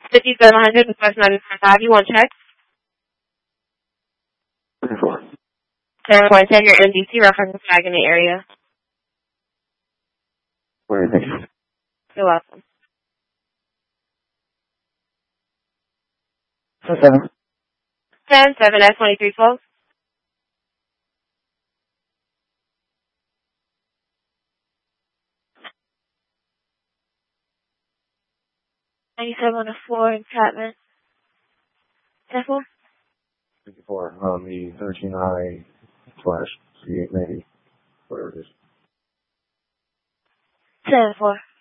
5700 West 95. You want check? 1010, your MDC reference flag in the area. Where thank you. You're welcome. 7. 10-7 S2312. $97.04 entrapment. 10-4. 54 on the 13I /C890, whatever it is. 10-4.